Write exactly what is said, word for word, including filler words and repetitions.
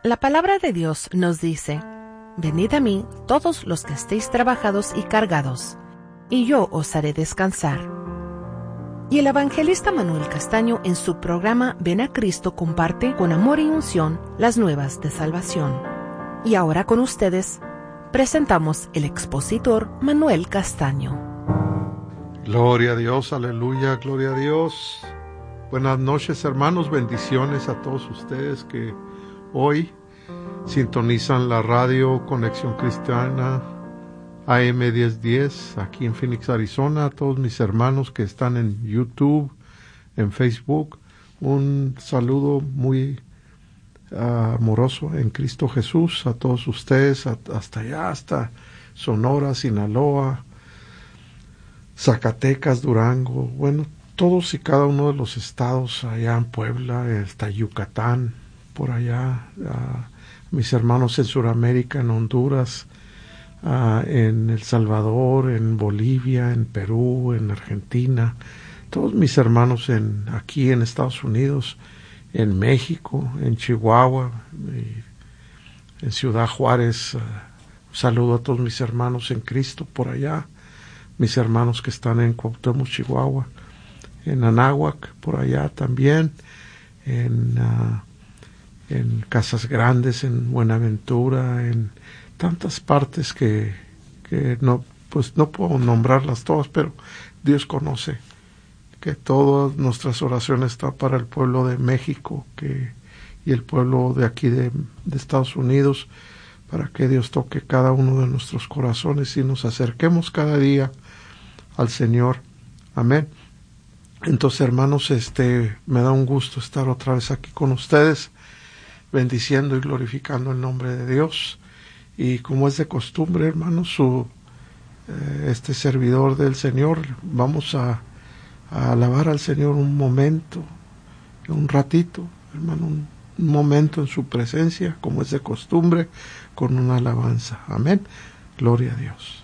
La palabra de Dios nos dice: venid a mí todos los que estéis trabajados y cargados, y yo os haré descansar. Y el evangelista Manuel Castaño, en su programa Ven a Cristo, comparte con amor y unción las nuevas de salvación. Y ahora con ustedes presentamos el expositor Manuel Castaño. Gloria a Dios, aleluya, gloria a Dios. Buenas noches, hermanos, bendiciones a todos ustedes que hoy sintonizan la radio Conexión Cristiana A M diez diez aquí en Phoenix, Arizona. A todos mis hermanos que están en YouTube, en Facebook, un saludo muy uh, amoroso en Cristo Jesús a todos ustedes, a, hasta allá, hasta Sonora, Sinaloa, Zacatecas, Durango, bueno, todos y cada uno de los estados allá en Puebla, hasta Yucatán, por allá, uh, mis hermanos en Sudamérica, en Honduras, uh, en El Salvador, en Bolivia, en Perú, en Argentina, todos mis hermanos en aquí en Estados Unidos, en México, en Chihuahua, en Ciudad Juárez. Uh, un saludo a todos mis hermanos en Cristo por allá, mis hermanos que están en Cuauhtémoc, Chihuahua, en Anáhuac, por allá también, en, uh, en Casas Grandes, en Buenaventura, en tantas partes que, que no, pues no puedo nombrarlas todas, pero Dios conoce que todas nuestras oraciones están para el pueblo de México que, y el pueblo de aquí de, de Estados Unidos, para que Dios toque cada uno de nuestros corazones y nos acerquemos cada día al Señor. Amén. Entonces, hermanos, este, me da un gusto estar otra vez aquí con ustedes, bendiciendo y glorificando el nombre de Dios. Y como es de costumbre, hermanos, su, eh, este servidor del Señor, vamos a, a alabar al Señor un momento, un ratito, hermano, un, un momento en su presencia, como es de costumbre, con una alabanza. Amén. Gloria a Dios.